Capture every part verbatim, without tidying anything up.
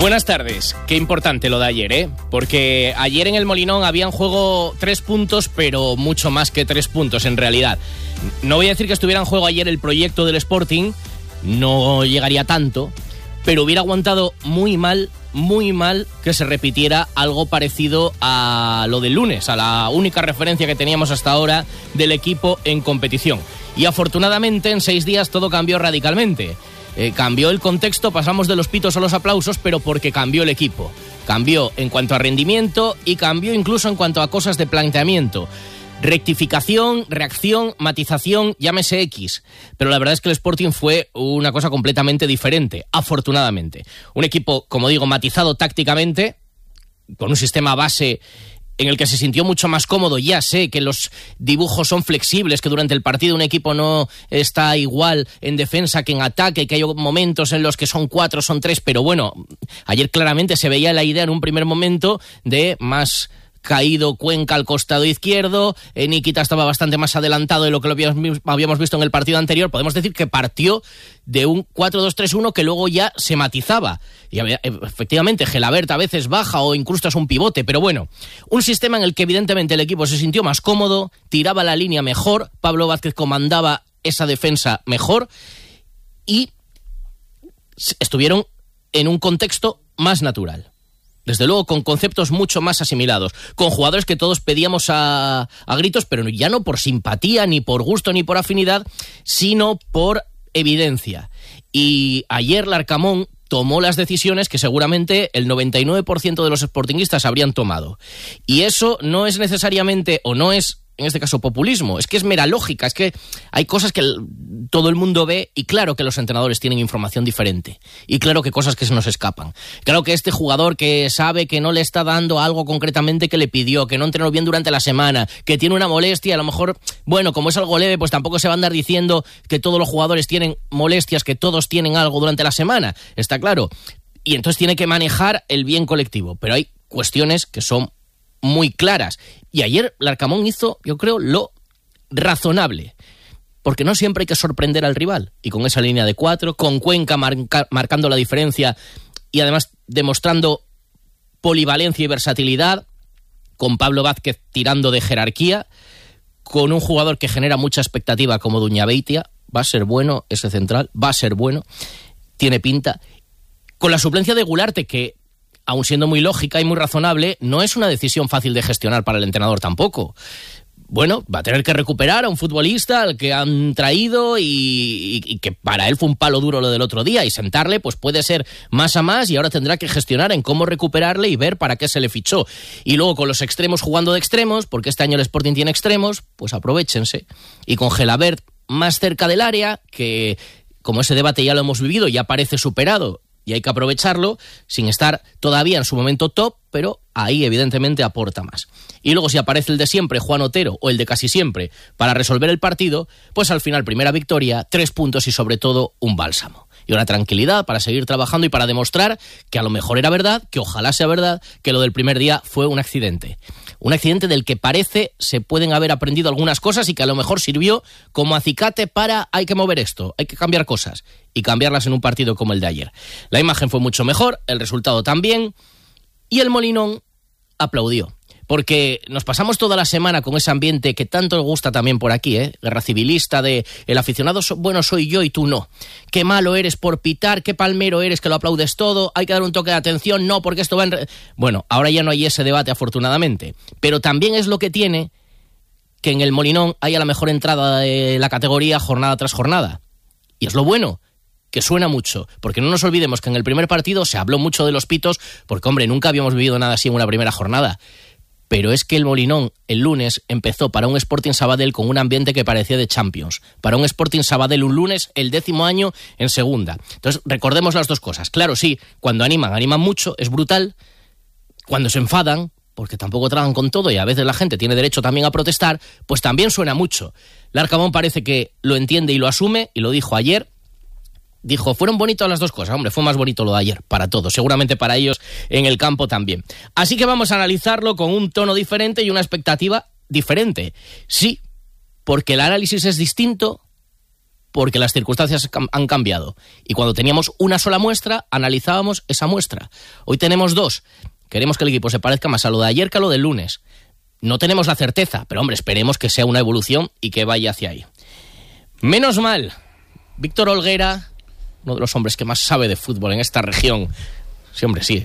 Buenas tardes. Qué importante lo de ayer, ¿eh? Porque ayer en el Molinón había en juego tres puntos, pero mucho más que tres puntos en realidad. No voy a decir que estuviera en juego ayer el proyecto del Sporting, no llegaría tanto, pero hubiera aguantado muy mal, muy mal que se repitiera algo parecido a lo del lunes, a la única referencia que teníamos hasta ahora del equipo en competición. Y afortunadamente en seis días todo cambió radicalmente. Eh, cambió el contexto, pasamos de los pitos a los aplausos, pero porque cambió el equipo. Cambió en cuanto a rendimiento y cambió incluso en cuanto a cosas de planteamiento. Rectificación, reacción, matización, llámese X. Pero la verdad es que el Sporting fue una cosa completamente diferente, afortunadamente. Un equipo, como digo, matizado tácticamente, con un sistema base en el que se sintió mucho más cómodo. Ya sé que los dibujos son flexibles, que durante el partido un equipo no está igual en defensa que en ataque, que hay momentos en los que son cuatro, son tres, pero bueno, ayer claramente se veía la idea en un primer momento de más caído Cuenca al costado izquierdo, eh, Nikita estaba bastante más adelantado de lo que lo habíamos visto en el partido anterior. Podemos decir que partió de un cuatro dos tres uno que luego ya se matizaba. Y había, efectivamente, Gelabert a veces baja o incluso es un pivote, pero bueno, un sistema en el que evidentemente el equipo se sintió más cómodo, tiraba la línea mejor, Pablo Vázquez comandaba esa defensa mejor y estuvieron en un contexto más natural. Desde luego con conceptos mucho más asimilados, con jugadores que todos pedíamos a, a gritos, pero ya no por simpatía, ni por gusto, ni por afinidad, sino por evidencia. Y ayer Larcamón tomó las decisiones que seguramente el noventa y nueve por ciento de los sportinguistas habrían tomado. Y eso no es necesariamente, o no es, en este caso, populismo, es que es mera lógica, es que hay cosas que el, todo el mundo ve y claro que los entrenadores tienen información diferente y claro que cosas que se nos escapan. Claro que este jugador que sabe que no le está dando algo concretamente que le pidió, que no entrenó bien durante la semana, que tiene una molestia, a lo mejor, bueno, como es algo leve, pues tampoco se va a andar diciendo que todos los jugadores tienen molestias, que todos tienen algo durante la semana, está claro. Y entonces tiene que manejar el bien colectivo, pero hay cuestiones que son muy claras. Y ayer Larcamón hizo, yo creo, lo razonable. Porque no siempre hay que sorprender al rival. Y con esa línea de cuatro, con Cuenca marca, marcando la diferencia y además demostrando polivalencia y versatilidad, con Pablo Vázquez tirando de jerarquía, con un jugador que genera mucha expectativa como Duñabeitia, va a ser bueno ese central, va a ser bueno, tiene pinta. Con la suplencia de Gularte, que aun siendo muy lógica y muy razonable, no es una decisión fácil de gestionar para el entrenador tampoco. Bueno, va a tener que recuperar a un futbolista al que han traído y, y, y que para él fue un palo duro lo del otro día, y sentarle pues puede ser más a más, y ahora tendrá que gestionar en cómo recuperarle y ver para qué se le fichó. Y luego con los extremos jugando de extremos, porque este año el Sporting tiene extremos, pues aprovéchense. Y con Gelabert más cerca del área, que como ese debate ya lo hemos vivido, ya parece superado, y hay que aprovecharlo sin estar todavía en su momento top, pero ahí evidentemente aporta más. Y luego si aparece el de siempre, Juan Otero, o el de casi siempre, para resolver el partido, pues al final primera victoria, tres puntos y sobre todo un bálsamo. Y una tranquilidad para seguir trabajando y para demostrar que a lo mejor era verdad, que ojalá sea verdad, que lo del primer día fue un accidente. Un accidente del que parece se pueden haber aprendido algunas cosas y que a lo mejor sirvió como acicate para hay que mover esto, hay que cambiar cosas y cambiarlas en un partido como el de ayer. La imagen fue mucho mejor, el resultado también, y el Molinón aplaudió. Porque nos pasamos toda la semana con ese ambiente que tanto nos gusta también por aquí, ¿eh? Guerra civilista de el aficionado so, bueno soy yo y tú no. Qué malo eres por pitar, qué palmero eres que lo aplaudes todo, hay que dar un toque de atención, no, porque esto va en... Re... Bueno, ahora ya no hay ese debate afortunadamente, pero también es lo que tiene que en el Molinón haya la mejor entrada de la categoría jornada tras jornada. Y es lo bueno, que suena mucho, porque no nos olvidemos que en el primer partido se habló mucho de los pitos, porque hombre, nunca habíamos vivido nada así en una primera jornada. Pero es que el Molinón el lunes empezó para un Sporting Sabadell con un ambiente que parecía de Champions. Para un Sporting Sabadell un lunes, el décimo año en segunda. Entonces recordemos las dos cosas. Claro, sí, cuando animan, animan mucho, es brutal. Cuando se enfadan, porque tampoco tragan con todo y a veces la gente tiene derecho también a protestar, pues también suena mucho. Larcamón parece que lo entiende y lo asume, y lo dijo ayer. Dijo, fueron bonitas las dos cosas. Hombre, fue más bonito lo de ayer, para todos. Seguramente para ellos en el campo también. Así que vamos a analizarlo con un tono diferente y una expectativa diferente. Sí, porque el análisis es distinto, porque las circunstancias han cambiado. Y cuando teníamos una sola muestra, analizábamos esa muestra. Hoy tenemos dos. Queremos que el equipo se parezca más a lo de ayer que a lo del lunes. No tenemos la certeza, pero hombre, esperemos que sea una evolución y que vaya hacia ahí. Menos mal, Víctor Olguera, uno de los hombres que más sabe de fútbol en esta región. Sí, hombre, sí.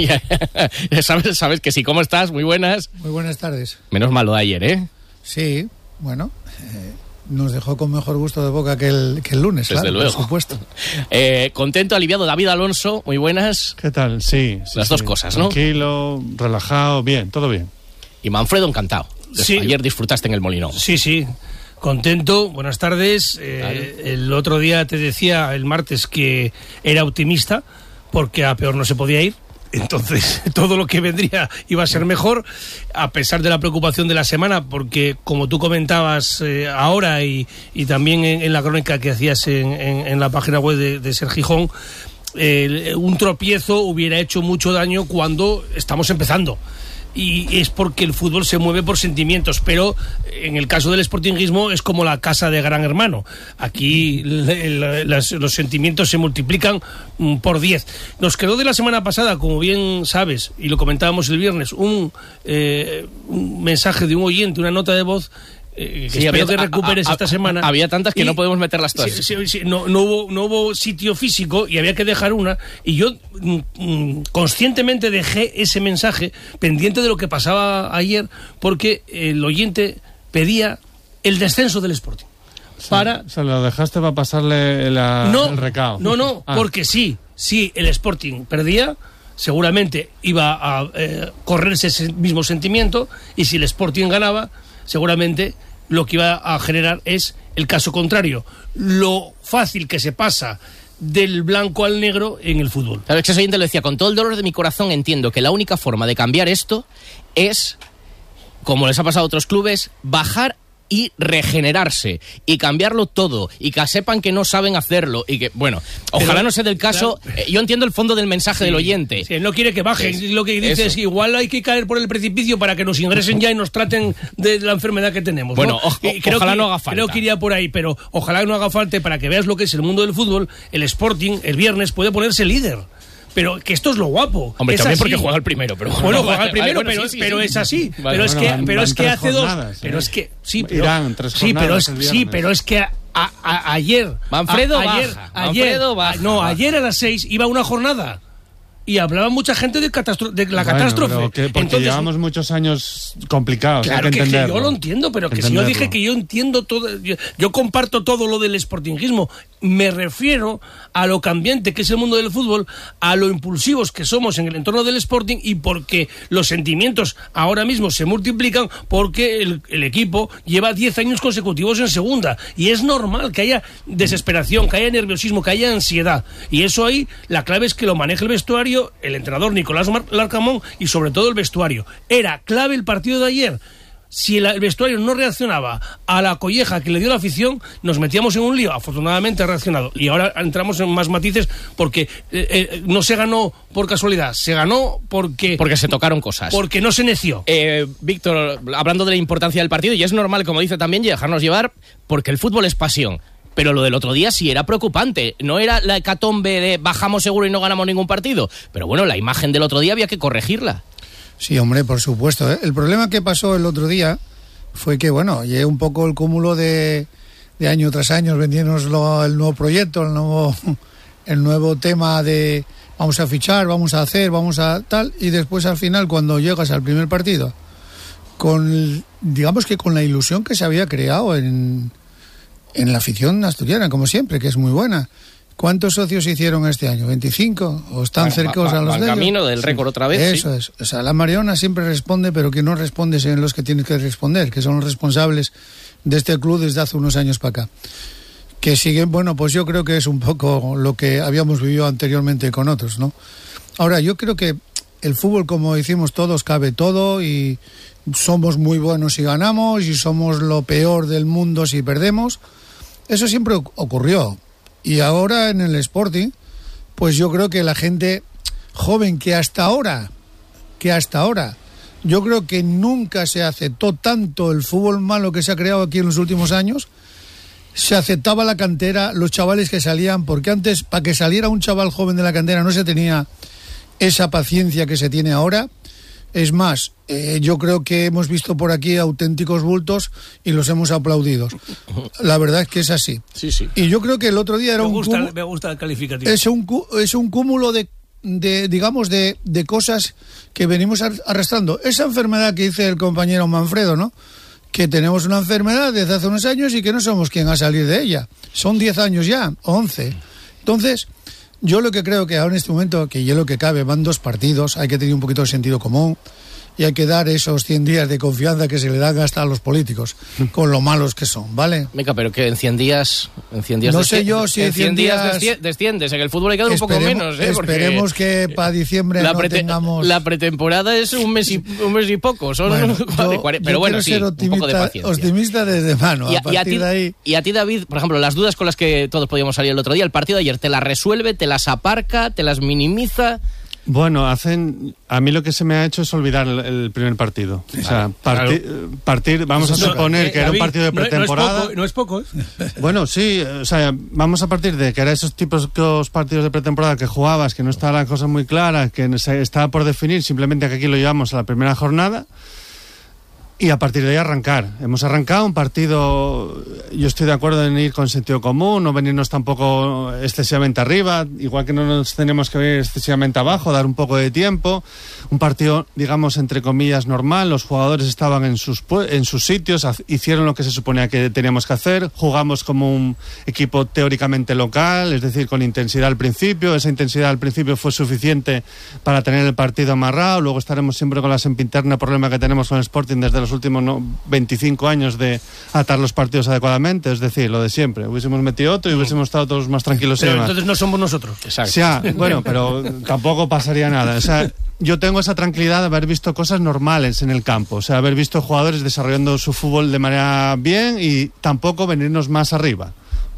¿Sabes, sabes que sí. ¿Cómo estás? Muy buenas. Muy buenas tardes. Menos mal lo de ayer, ¿eh? Sí, bueno, eh, nos dejó con mejor gusto de boca que el, que el lunes, desde claro, luego. Por supuesto. Eh, contento, aliviado. David Alonso, muy buenas. ¿Qué tal? Sí. sí Las sí. dos cosas, ¿no? Tranquilo, relajado, bien, todo bien. Y Manfredo, encantado. Sí. Ayer disfrutaste en el Molinón. Sí, sí. Contento, buenas tardes. Eh, el otro día te decía, el martes, que era optimista, porque a peor no se podía ir. Entonces, todo lo que vendría iba a ser mejor, a pesar de la preocupación de la semana, porque como tú comentabas eh, ahora y, y también en, en la crónica que hacías en, en, en la página web de, de Ser Gijón, eh, un tropiezo hubiera hecho mucho daño cuando estamos empezando. Y es porque el fútbol se mueve por sentimientos, pero en el caso del sportinguismo es como la casa de Gran Hermano. Aquí le, le, las, los sentimientos se multiplican mm, por diez. Nos quedó de la semana pasada, como bien sabes, y lo comentábamos el viernes, un, eh, un mensaje de un oyente, una nota de voz. Eh, sí, espero había, que recuperes a, a, esta semana. Había tantas que y, no podemos meterlas todas. Sí, sí, sí, no, no, hubo, no hubo sitio físico y había que dejar una. Y yo mm, mm, conscientemente dejé ese mensaje pendiente de lo que pasaba ayer, porque el oyente pedía el descenso del Sporting. Sí, para... Se lo dejaste para pasarle la, no, el recado. No, no, ah. porque sí, sí, el Sporting perdía, seguramente iba a eh, correrse ese mismo sentimiento, y si el Sporting ganaba, seguramente lo que iba a generar es el caso contrario, lo fácil que se pasa del blanco al negro en el fútbol. Claro, ese oyente lo decía, con todo el dolor de mi corazón entiendo que la única forma de cambiar esto es, como les ha pasado a otros clubes, bajar y regenerarse y cambiarlo todo, y que sepan que no saben hacerlo, y que, bueno, ojalá no sea del caso. Claro. eh, yo entiendo el fondo del mensaje sí, del oyente. Sí, él no quiere que bajen, es, lo que dice eso. Es igual hay que caer por el precipicio para que nos ingresen ya y nos traten de la enfermedad que tenemos. Bueno, ¿no? o, o, creo ojalá que, no haga falta. Creo que iría por ahí, pero ojalá no haga falta, para que veas lo que es el mundo del fútbol. El Sporting el viernes puede ponerse líder. Pero que esto es lo guapo. Hombre, es también así. porque juega el primero. Pero bueno, juega el primero, vale, bueno, pero, sí, sí, pero sí. es así. Vale, pero, es bueno, que, van, pero van es que hace jornadas, dos. ¿eh? Pero es que. Sí, pero, Irán, tres sí, pero es, sí, pero es que a, a, a, ayer. Manfredo a, ayer, baja. Ayer, Manfredo baja. No, baja. ayer a las seis iba una jornada. Y hablaba mucha gente de, catastro de la bueno, catástrofe. Pero que, porque Entonces, llevamos muchos años complicados. Claro hay que, que, que entenderlo. yo lo entiendo, pero que si yo dije que yo entiendo todo, yo, yo comparto todo lo del sportinguismo, me refiero a lo cambiante que es el mundo del fútbol, a lo impulsivos que somos en el entorno del Sporting, y porque los sentimientos ahora mismo se multiplican porque el, el equipo lleva diez años consecutivos en segunda, y es normal que haya desesperación, que haya nerviosismo, que haya ansiedad, y eso ahí la clave es que lo maneje el vestuario, el entrenador Nicolás Larcamón, y sobre todo el vestuario. Era clave el partido de ayer. Si el vestuario no reaccionaba a la colleja que le dio la afición, nos metíamos en un lío. Afortunadamente ha reaccionado. Y ahora entramos en más matices, porque eh, eh, no se ganó por casualidad, se ganó porque... Porque se tocaron cosas. Porque no se neció. Eh, Víctor, hablando de la importancia del partido, y es normal, como dice también, dejarnos llevar, porque el fútbol es pasión. Pero lo del otro día sí era preocupante. No era la hecatombe de bajamos seguro y no ganamos ningún partido. Pero bueno, la imagen del otro día había que corregirla. Sí, hombre, por supuesto, ¿eh? El problema que pasó el otro día fue que, bueno, llegué un poco el cúmulo de, de año tras año vendiéndonos el nuevo proyecto, el nuevo, el nuevo tema de vamos a fichar, vamos a hacer, vamos a tal, y después al final, cuando llegas al primer partido, con, digamos que con la ilusión que se había creado en... en la afición asturiana, como siempre, que es muy buena. ¿Cuántos socios hicieron este año? ¿veinticinco? ¿O están bueno, cercanos a los de ellos? Camino del récord otra vez. Eso sí. es. O sea, la Mariona siempre responde, pero que no responde son los que tienen que responder, que son los responsables de este club desde hace unos años para acá. Que siguen, bueno, pues yo creo que es un poco lo que habíamos vivido anteriormente con otros, ¿no? Ahora, yo creo que el fútbol, como decimos todos, cabe todo, y somos muy buenos si ganamos y somos lo peor del mundo si perdemos. Eso siempre ocurrió. Y ahora en el Sporting, pues yo creo que la gente joven que hasta ahora, que hasta ahora, yo creo que nunca se aceptó tanto el fútbol malo que se ha creado aquí en los últimos años, se aceptaba la cantera, los chavales que salían, porque antes, para que saliera un chaval joven de la cantera, no se tenía esa paciencia que se tiene ahora. Es más, eh, yo creo que hemos visto por aquí auténticos bultos y los hemos aplaudido. La verdad es que es así. Sí, sí. Y yo creo que el otro día era me un gusta, cúmulo, me gusta el calificativo. es un es un cúmulo de, de digamos de, de cosas que venimos arrastrando. Esa enfermedad que dice el compañero Manfredo, ¿no? Que tenemos una enfermedad desde hace unos años y que no somos quien a salir de ella. Son diez años ya, once. Entonces, yo lo que creo que ahora en este momento, que yo lo que cabe, van dos partidos, hay que tener un poquito de sentido común y hay que dar esos cien días de confianza que se le dan hasta a los políticos, con lo malos que son, ¿vale? Venga, pero que en cien días... En cien días no sé yo si en cien días, días desciendes, en el fútbol hay que dar un poco menos, ¿eh? Porque esperemos que para diciembre la no prete, tengamos... La pretemporada es un mes y, un mes y poco, son bueno, yo, cuarenta, pero yo bueno, sí, ser un poco de paciencia. Optimista desde mano, y, a partir y a ti, de ahí... Y a ti, David, por ejemplo, las dudas con las que todos podíamos salir el otro día, el partido de ayer, ¿te las resuelve, te las aparca, te las minimiza? Bueno, hacen. A mí lo que se me ha hecho es olvidar el, el primer partido. O sea, parti, claro. partir. Vamos a suponer no, que David, era un partido de pretemporada. No, no es poco, no es poco, ¿eh? Bueno, sí, o sea, vamos a partir de que eran esos tipos de partidos de pretemporada que jugabas, que no estaba la cosa muy clara, que estaba por definir, simplemente que aquí lo llevamos a la primera jornada. Y a partir de ahí arrancar. Hemos arrancado un partido, yo estoy de acuerdo en ir con sentido común, no venirnos tampoco excesivamente arriba, igual que no nos tenemos que venir excesivamente abajo, dar un poco de tiempo. Un partido, digamos, entre comillas, normal, los jugadores estaban en sus, en sus sitios, hicieron lo que se suponía que teníamos que hacer, jugamos como un equipo teóricamente local, es decir, con intensidad al principio, esa intensidad al principio fue suficiente para tener el partido amarrado, luego estaremos siempre con la sempiterna problema que tenemos con el Sporting desde los últimos ¿no? veinticinco años de atar los partidos adecuadamente, es decir, lo de siempre. Hubiésemos metido otro y hubiésemos estado todos más tranquilos. Pero y demás. Entonces no somos nosotros. Exacto. O sea, bueno, pero tampoco pasaría nada. O sea, yo tengo esa tranquilidad de haber visto cosas normales en el campo. O sea, haber visto jugadores desarrollando su fútbol de manera bien y tampoco venirnos más arriba.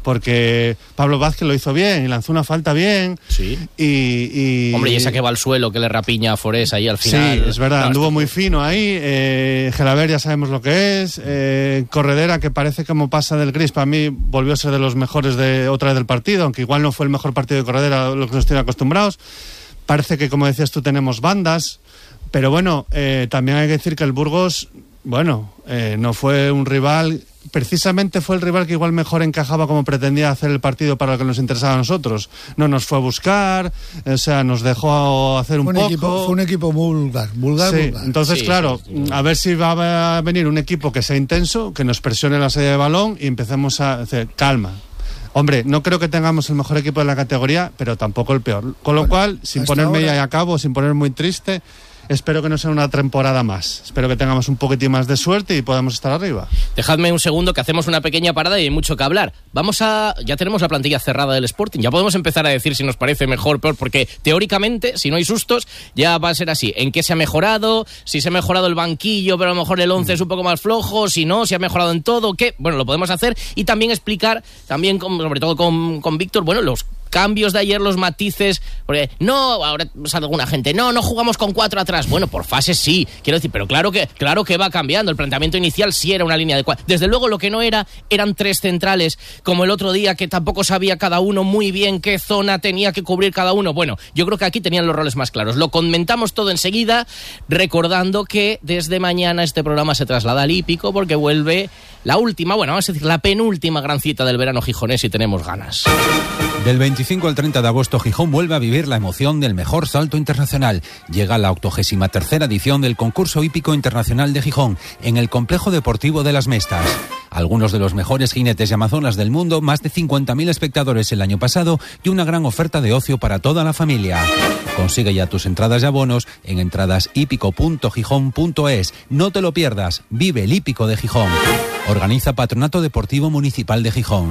Porque Pablo Vázquez lo hizo bien y lanzó una falta bien. Sí. Y, y... Hombre, y esa que va al suelo, que le rapiña a Forés ahí al final. Sí, es verdad, no, anduvo esto... muy fino ahí. Eh, Gelaber ya sabemos lo que es. Eh, Corredera, que parece como pasa del gris, para mí volvió a ser de los mejores de otra vez del partido, aunque igual no fue el mejor partido de Corredera, lo que nos tienen acostumbrados. Parece que, como decías tú, tenemos bandas. Pero bueno, eh, también hay que decir que el Burgos, bueno, eh, no fue un rival... Precisamente fue el rival que igual mejor encajaba como pretendía hacer el partido para lo que nos interesaba a nosotros. No nos fue a buscar, o sea, nos dejó hacer un, fue un poco. Equipo, fue un equipo vulgar, vulgar, sí, vulgar. Entonces, sí, claro, sí, sí. a ver si va a venir un equipo que sea intenso, que nos presione la salida de balón y empecemos a hacer calma. Hombre, no creo que tengamos el mejor equipo de la categoría, pero tampoco el peor. Con lo bueno, cual, sin ponerme ahora... ya a cabo, sin poner muy triste... Espero que no sea una temporada más. Espero que tengamos un poquitín más de suerte y podamos estar arriba. Dejadme un segundo que hacemos una pequeña parada y hay mucho que hablar. Vamos a... Ya tenemos la plantilla cerrada del Sporting. Ya podemos empezar a decir si nos parece mejor o peor, porque teóricamente, si no hay sustos, ya va a ser así. ¿En qué se ha mejorado? Si se ha mejorado el banquillo, pero a lo mejor el once mm. es un poco más flojo. Si no, si ha mejorado en todo, ¿qué? Bueno, lo podemos hacer y también explicar, también con, sobre todo con, con Víctor, bueno, los cambios de ayer, los matices, porque no, ahora sale alguna gente, no, no jugamos con cuatro atrás. Bueno, por fases sí, quiero decir, pero claro que claro que va cambiando. El planteamiento inicial sí era una línea de cuatro. Desde luego lo que no era, eran tres centrales, como el otro día, que tampoco sabía cada uno muy bien qué zona tenía que cubrir cada uno. Bueno, yo creo que aquí tenían los roles más claros. Lo comentamos todo enseguida, recordando que desde mañana este programa se traslada al Hípico, porque vuelve la última, bueno, vamos a decir, la penúltima gran cita del verano gijonés y tenemos ganas. Del veinticinco al treinta de agosto, Gijón vuelve a vivir la emoción del mejor salto internacional. Llega la octogésima tercera edición del concurso hípico internacional de Gijón, en el complejo deportivo de Las Mestas. Algunos de los mejores jinetes y amazonas del mundo, más de cincuenta mil espectadores el año pasado y una gran oferta de ocio para toda la familia. Consigue ya tus entradas y abonos en entradas hípico punto gijón punto es. No te lo pierdas, vive el hípico de Gijón. Organiza Patronato Deportivo Municipal de Gijón.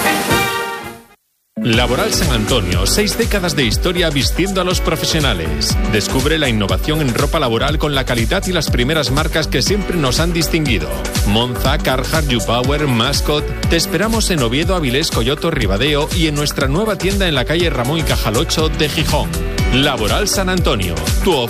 Laboral San Antonio, seis décadas de historia vistiendo a los profesionales. Descubre la innovación en ropa laboral con la calidad y las primeras marcas que siempre nos han distinguido. Monza, Carhartt, YouPower, Mascot. Te esperamos en Oviedo, Avilés, Coyoto, Ribadeo y en nuestra nueva tienda en la calle Ramón y Cajal ocho de Gijón. Laboral San Antonio, tu